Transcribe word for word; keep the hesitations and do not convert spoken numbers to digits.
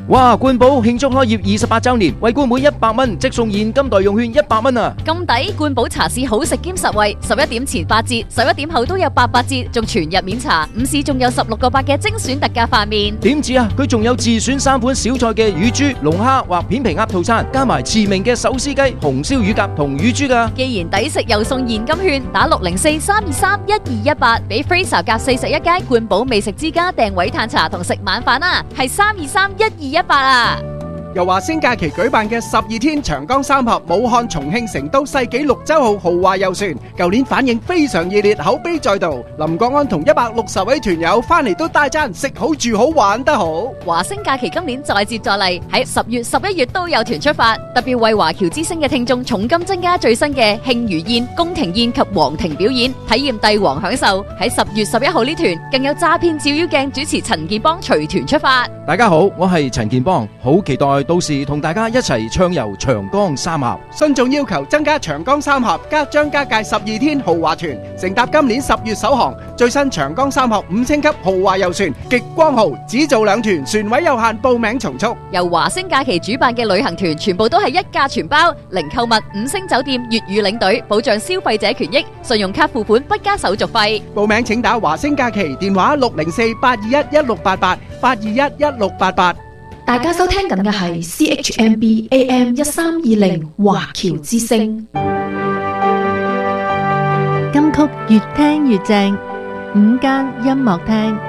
哇！冠寶慶祝開業二十八週年，為冠滿一百蚊，即送現金代用券一百蚊啊！ 咁抵！冠寶茶市好食兼實惠，十一點前八折，十一點後都有八八折，仲全日免茶。午市仲有十六個八嘅精選特價飯麵。 點止啊！佢仲有自選三款小菜嘅乳豬、龍蝦或片皮鴨套餐，加埋馳名嘅手撕雞、紅燒乳鴿同乳豬噶。 既然抵食又送現金券，打六零四三二三一二一八，俾 Fraser 夾四十一街冠寶美食之家訂位嘆茶同食晚飯啊！係三二三一二一八啊！ 由華星假期舉辦嘅十二天長江三峽武漢、重慶、成都世紀綠洲號豪華遊船，舊年反應非常熱烈，口碑再度。林國安同一百六十位團友翻嚟都大讚食好住好玩得好。 華星假期今年再接再厲，喺十月、十一月都有團出發，特別為華僑之星嘅聽眾重金增加最新嘅慶餘宴、宮廷宴及皇庭表演，體驗帝王享受。喺十月十一號呢團更有詐騙照妖鏡主持陳建邦隨團出發。 大家好，我係陳建邦，好期待到時同大家一齊暢遊長江三峽。 信眾要求增加長江三峽加張家界十二天豪華團，乘搭今年十月首航最新長江三峽五星級豪華遊船極光號，只做兩團，船位有限，報名從速。 由華星假期主辦嘅旅行團全部都係一價全包，零購物、五星酒店、粵語領隊，保障消費者權益，信用卡付款不加手續費。 報名請打華星假期電話六零四八二一一六八八八二一一六八八。 大家收聽緊嘅係 C H M B A M 一三二零華僑之聲。 金曲越聽越正，午間音樂廳。